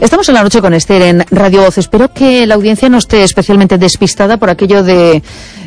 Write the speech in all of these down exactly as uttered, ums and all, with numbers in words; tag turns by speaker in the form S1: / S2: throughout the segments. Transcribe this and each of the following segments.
S1: Estamos en la noche con Esther en Radio Voz. Espero que la audiencia no esté especialmente despistada por aquello de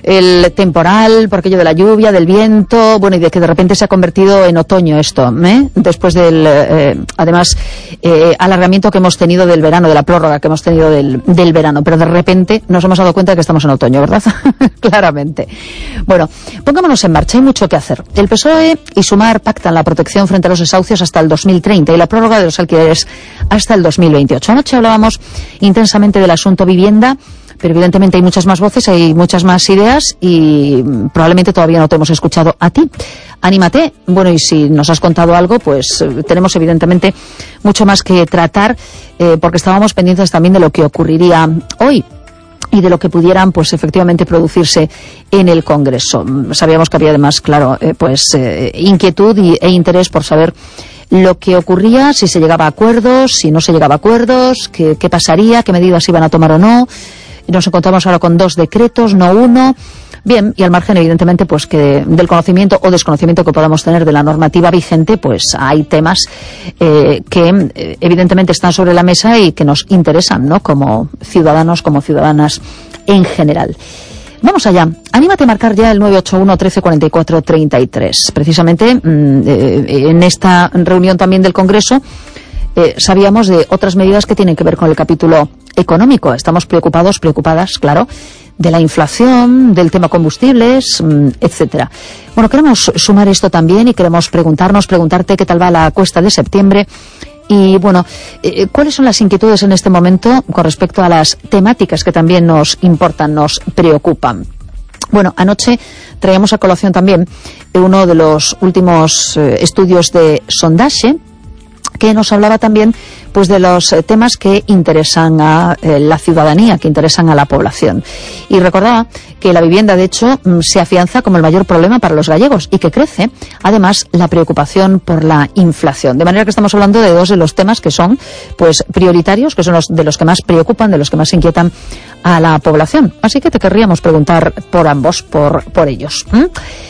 S1: el temporal, por aquello de la lluvia, del viento, bueno, y de que de repente se ha convertido en otoño esto, ¿eh? Después del, eh, además, eh, alargamiento que hemos tenido del verano, de la prórroga que hemos tenido del, del verano, pero de repente nos hemos dado cuenta de que estamos en otoño, ¿verdad? Claramente. Bueno, pongámonos en marcha, hay mucho que hacer. El P S O E y Sumar pactan la protección frente a los desahucios hasta el dos mil treinta y la prórroga de los alquileres hasta el dos mil veintiocho. Anoche hablábamos intensamente del asunto vivienda, pero evidentemente hay muchas más voces, hay muchas más ideas y probablemente todavía no te hemos escuchado a ti. Anímate. Bueno, y si nos has contado algo, pues eh, tenemos evidentemente mucho más que tratar, eh, porque estábamos pendientes también de lo que ocurriría hoy y de lo que pudieran, pues, efectivamente producirse en el Congreso. Sabíamos que había además, claro, eh, pues, eh, inquietud y, e interés por saber lo que ocurría, si se llegaba a acuerdos, si no se llegaba a acuerdos, qué, qué pasaría, qué medidas iban a tomar o no. Nos encontramos ahora con dos decretos, no uno. Bien, y al margen, evidentemente, pues que del conocimiento o desconocimiento que podamos tener de la normativa vigente, pues hay temas eh, que eh, evidentemente están sobre la mesa y que nos interesan, ¿no? Como ciudadanos, como ciudadanas en general. Vamos allá. Anímate a marcar ya el nueve ocho uno, trece, cuarenta y cuatro, treinta y tres. Precisamente mmm, eh, en esta reunión también del Congreso eh, sabíamos de otras medidas que tienen que ver con el capítulo económico. Estamos preocupados, preocupadas, claro, de la inflación, del tema combustibles, etcétera. Bueno, queremos sumar esto también y queremos preguntarnos, preguntarte qué tal va la cuesta de septiembre y, bueno, eh, cuáles son las inquietudes en este momento con respecto a las temáticas que también nos importan, nos preocupan. Bueno, anoche traíamos a colación también uno de los últimos eh, estudios de Sondage, que nos hablaba también pues de los eh, temas que interesan a eh, la ciudadanía, que interesan a la población. Y recordaba que la vivienda, de hecho, se afianza como el mayor problema para los gallegos y que crece, además, la preocupación por la inflación. De manera que estamos hablando de dos de los temas que son pues prioritarios, que son los de los que más preocupan, de los que más inquietan a la población. Así que te querríamos preguntar por ambos, por, por ellos. ¿Mm?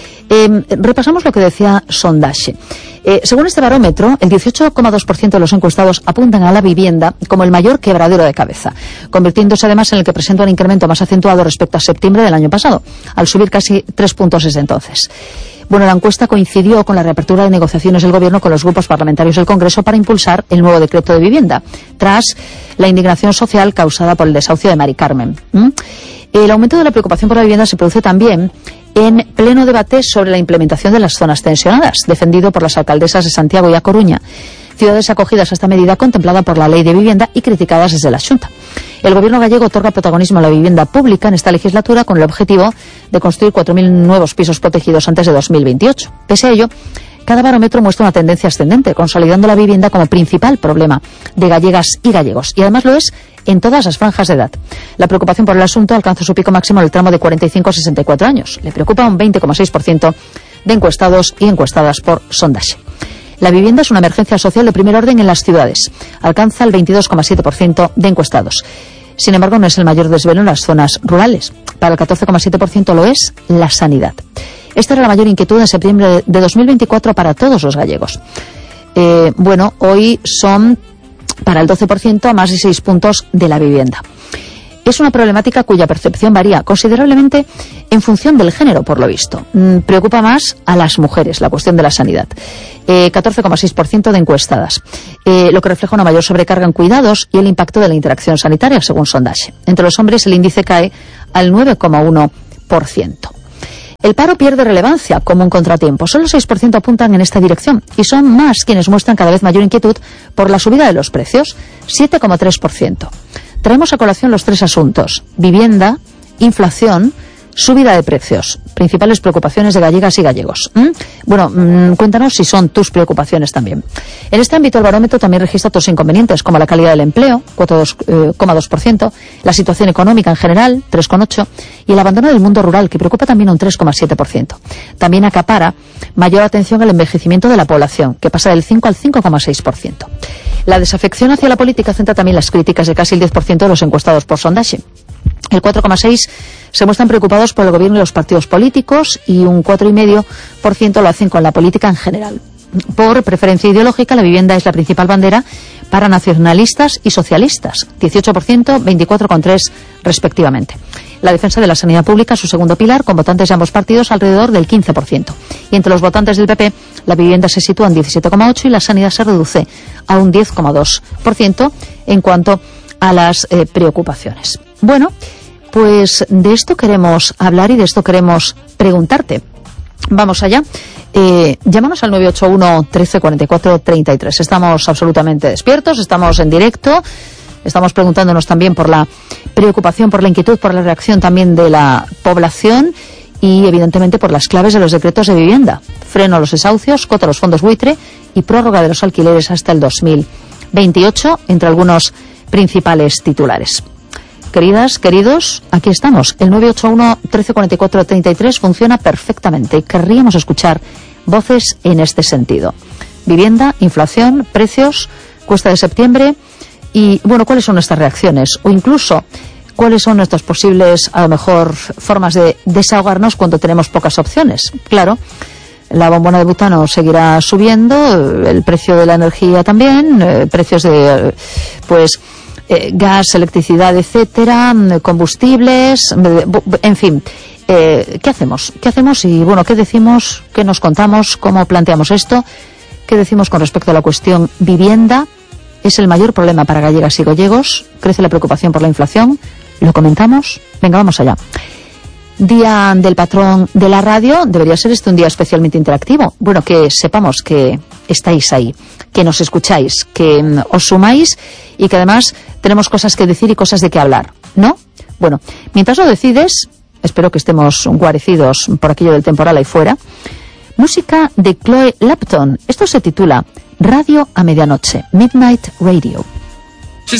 S1: Eh, repasamos lo que decía Sondage. Eh, según este barómetro, el dieciocho coma dos por ciento de los encuestados apuntan a la vivienda como el mayor quebradero de cabeza, convirtiéndose además en el que presenta un incremento más acentuado respecto a septiembre del año pasado, al subir casi tres puntos desde entonces. Bueno, la encuesta coincidió con la reapertura de negociaciones del Gobierno con los grupos parlamentarios del Congreso para impulsar el nuevo decreto de vivienda, tras la indignación social causada por el desahucio de Mari Carmen. ¿Mm? El aumento de la preocupación por la vivienda se produce también en pleno debate sobre la implementación de las zonas tensionadas, defendido por las alcaldesas de Santiago y A Coruña, ciudades acogidas a esta medida contemplada por la Ley de Vivienda y criticadas desde la Xunta. El Gobierno gallego otorga protagonismo a la vivienda pública en esta legislatura con el objetivo de construir cuatro mil nuevos pisos protegidos antes de dos mil veintiocho. Pese a ello, cada barómetro muestra una tendencia ascendente, consolidando la vivienda como principal problema de gallegas y gallegos. Y además lo es en todas las franjas de edad. La preocupación por el asunto alcanza su pico máximo en el tramo de cuarenta y cinco a sesenta y cuatro años. Le preocupa un veinte coma seis por ciento de encuestados y encuestadas por Sondage. La vivienda es una emergencia social de primer orden en las ciudades. Alcanza el veintidós coma siete por ciento de encuestados. Sin embargo, no es el mayor desvelo en las zonas rurales. Para el catorce coma siete por ciento lo es la sanidad. Esta era la mayor inquietud en septiembre de dos mil veinticuatro para todos los gallegos. Eh, bueno, hoy son para el doce por ciento a más de seis puntos de la vivienda. Es una problemática cuya percepción varía considerablemente en función del género, por lo visto. Mm, preocupa más a las mujeres la cuestión de la sanidad. Eh, catorce coma seis por ciento de encuestadas, eh, lo que refleja una mayor sobrecarga en cuidados y el impacto de la interacción sanitaria, según Sondage. Entre los hombres el índice cae al nueve coma uno por ciento. El paro pierde relevancia como un contratiempo. Solo el seis por ciento apuntan en esta dirección y son más quienes muestran cada vez mayor inquietud por la subida de los precios, siete coma tres por ciento. Traemos a colación los tres asuntos: vivienda, inflación, subida de precios. Principales preocupaciones de gallegas y gallegos. ¿Mm? Bueno, mmm, cuéntanos si son tus preocupaciones también. En este ámbito el barómetro también registra otros inconvenientes, como la calidad del empleo, cuatro coma dos por ciento, la situación económica en general, tres coma ocho por ciento, y el abandono del mundo rural, que preocupa también un tres coma siete por ciento. También acapara mayor atención al envejecimiento de la población, que pasa del cinco al cinco coma seis por ciento. La desafección hacia la política centra también las críticas de casi el diez por ciento de los encuestados por Sondage. El cuatro coma seis por ciento se muestran preocupados por el gobierno y los partidos políticos y un cuatro coma cinco por ciento lo hacen con la política en general. Por preferencia ideológica, la vivienda es la principal bandera para nacionalistas y socialistas, dieciocho por ciento, veinticuatro coma tres por ciento respectivamente. La defensa de la sanidad pública, su segundo pilar, con votantes de ambos partidos alrededor del quince por ciento. Y entre los votantes del P P, la vivienda se sitúa en diecisiete coma ocho por ciento y la sanidad se reduce a un diez coma dos por ciento en cuanto a las eh, preocupaciones. Bueno, pues de esto queremos hablar y de esto queremos preguntarte. Vamos allá. Eh, llámanos al nueve ocho uno, trece, cuarenta y cuatro, treinta y tres. Estamos absolutamente despiertos, estamos en directo. Estamos preguntándonos también por la preocupación, por la inquietud, por la reacción también de la población y, evidentemente, por las claves de los decretos de vivienda. Freno a los desahucios, cota a los fondos buitre y prórroga de los alquileres hasta el dos mil veintiocho, entre algunos principales titulares. Queridas, queridos, aquí estamos. El nueve ocho uno, trece, cuarenta y cuatro, treinta y tres funciona perfectamente y querríamos escuchar voces en este sentido. Vivienda, inflación, precios, cuesta de septiembre. Y, bueno, ¿cuáles son nuestras reacciones? O incluso, ¿cuáles son nuestras posibles, a lo mejor, formas de desahogarnos cuando tenemos pocas opciones? Claro, la bombona de butano seguirá subiendo, el precio de la energía también, eh, precios de, pues, eh, gas, electricidad, etcétera, combustibles, en fin. Eh, ¿Qué hacemos? ¿Qué hacemos? Y, bueno, ¿qué decimos? ¿Qué nos contamos? ¿Cómo planteamos esto? ¿Qué decimos con respecto a la cuestión vivienda? Es el mayor problema para gallegas y gallegos. Crece la preocupación por la inflación. ¿Lo comentamos? Venga, vamos allá. Día del patrón de la radio. Debería ser este un día especialmente interactivo. Bueno, que sepamos que estáis ahí, que nos escucháis, que mm, os sumáis y que además tenemos cosas que decir y cosas de qué hablar, ¿no? Bueno, mientras lo decides, espero que estemos guarecidos por aquello del temporal ahí fuera. Música de Chloe Lapton. Esto se titula Radio a Medianoche, Midnight Radio.